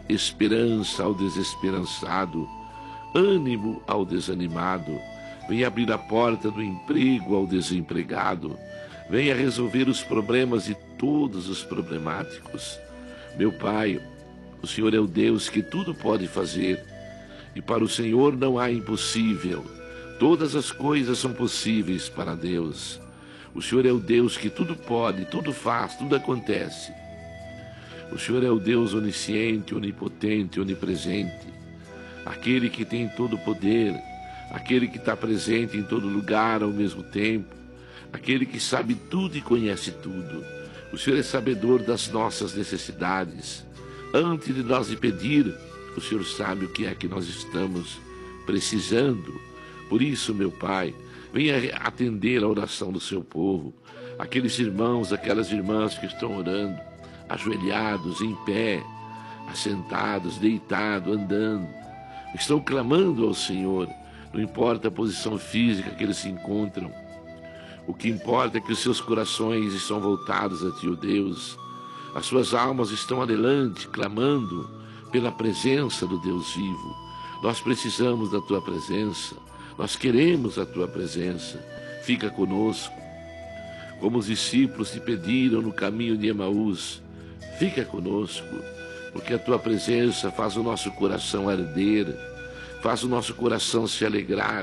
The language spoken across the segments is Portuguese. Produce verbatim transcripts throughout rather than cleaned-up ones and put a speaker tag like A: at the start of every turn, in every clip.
A: esperança ao desesperançado, ânimo ao desanimado. Venha abrir a porta do emprego ao desempregado. Venha resolver os problemas de todos os problemáticos. Meu Pai, o Senhor é o Deus que tudo pode fazer, e para o Senhor não há impossível. Todas as coisas são possíveis para Deus. O Senhor é o Deus que tudo pode, tudo faz, tudo acontece. O Senhor é o Deus onisciente, onipotente, onipresente, aquele que tem todo o poder, aquele que está presente em todo lugar ao mesmo tempo, aquele que sabe tudo e conhece tudo. O Senhor é sabedor das nossas necessidades. Antes de nós lhe pedir, o Senhor sabe o que é que nós estamos precisando. Por isso, meu Pai, venha atender a oração do seu povo, aqueles irmãos, aquelas irmãs que estão orando, ajoelhados, em pé, assentados, deitados, andando, estão clamando ao Senhor. Não importa a posição física que eles se encontram, o que importa é que os seus corações estão voltados a Ti, ó Deus. As suas almas estão adelante, clamando pela presença do Deus vivo. Nós precisamos da Tua presença, nós queremos a Tua presença. Fica conosco, como os discípulos te pediram no caminho de Emaús. Fica conosco, porque a Tua presença faz o nosso coração arder, faz o nosso coração se alegrar.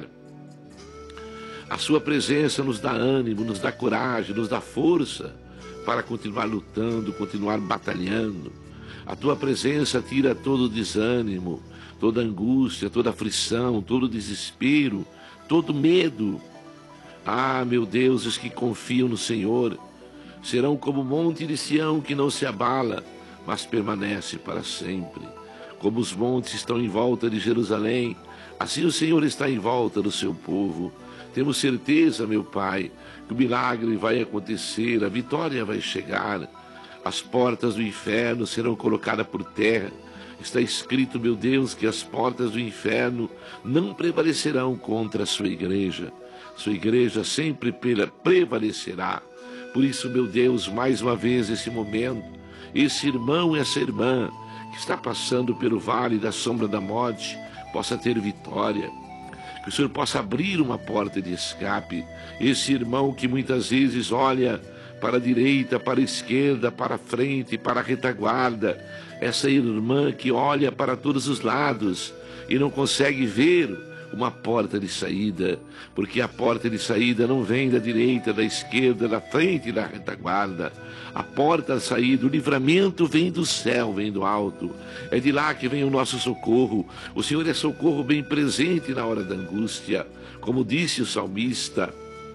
A: A Sua presença nos dá ânimo, nos dá coragem, nos dá força para continuar lutando, continuar batalhando. A Tua presença tira todo o desânimo, toda angústia, toda aflição, todo desespero, todo medo. Ah, meu Deus, os que confiam no Senhor serão como o monte de Sião que não se abala, mas permanece para sempre. Como os montes estão em volta de Jerusalém, assim o Senhor está em volta do seu povo. Temos certeza, meu Pai, que o milagre vai acontecer, a vitória vai chegar. As portas do inferno serão colocadas por terra. Está escrito, meu Deus, que as portas do inferno não prevalecerão contra a sua igreja. Sua igreja sempre prevalecerá. Por isso, meu Deus, mais uma vez esse momento, esse irmão e essa irmã que está passando pelo vale da sombra da morte, possa ter vitória. Que o Senhor possa abrir uma porta de escape. Esse irmão que muitas vezes olha para a direita, para a esquerda, para a frente, para a retaguarda. Essa irmã que olha para todos os lados e não consegue ver uma porta de saída, porque a porta de saída não vem da direita, da esquerda, da frente e da retaguarda. A porta da saída, o livramento vem do céu, vem do alto. É de lá que vem o nosso socorro. O Senhor é socorro bem presente na hora da angústia. Como disse o salmista,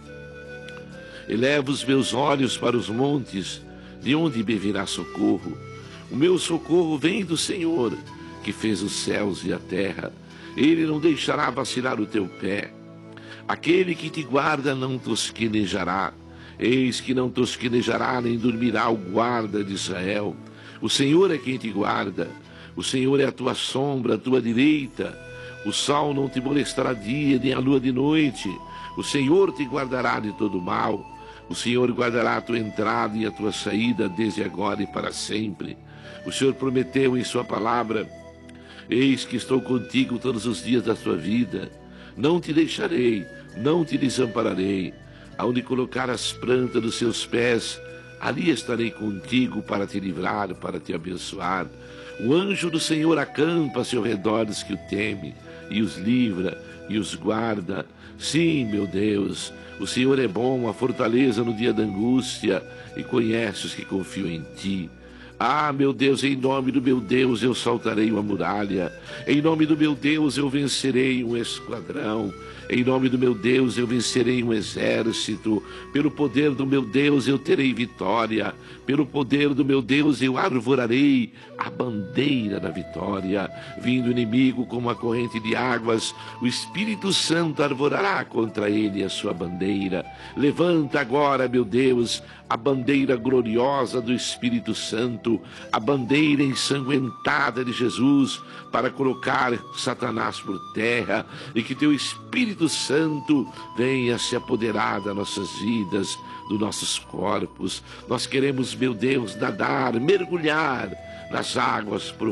A: eleva os meus olhos para os montes, de onde me virá socorro? O meu socorro vem do Senhor, que fez os céus e a terra. Ele não deixará vacilar o teu pé. Aquele que te guarda não tosquenejará. Eis que não tosquenejará nem dormirá o guarda de Israel. O Senhor é quem te guarda. O Senhor é a tua sombra, a tua direita. O sol não te molestará dia, nem a lua de noite. O Senhor te guardará de todo mal. O Senhor guardará a tua entrada e a tua saída desde agora e para sempre. O Senhor prometeu em sua palavra: eis que estou contigo todos os dias da tua vida. Não te deixarei, não te desampararei. Aonde colocar as plantas dos seus pés, ali estarei contigo para te livrar, para te abençoar. O anjo do Senhor acampa-se ao redor dos que o temem, e os livra, e os guarda. Sim, meu Deus, o Senhor é bom, a fortaleza no dia da angústia, e conhece os que confiam em ti. Ah, meu Deus, em nome do meu Deus eu saltarei uma muralha. Em nome do meu Deus eu vencerei um esquadrão. Em nome do meu Deus eu vencerei um exército. Pelo poder do meu Deus eu terei vitória. Pelo poder do meu Deus eu arvorarei a bandeira da vitória. Vindo o inimigo como uma corrente de águas, o Espírito Santo arvorará contra ele a sua bandeira. Levanta agora, meu Deus, a bandeira gloriosa do Espírito Santo, a bandeira ensanguentada de Jesus, para colocar Satanás por terra, e que teu Espírito Santo venha se apoderar das nossas vidas, dos nossos corpos. Nós queremos, meu Deus, nadar, mergulhar nas águas profundas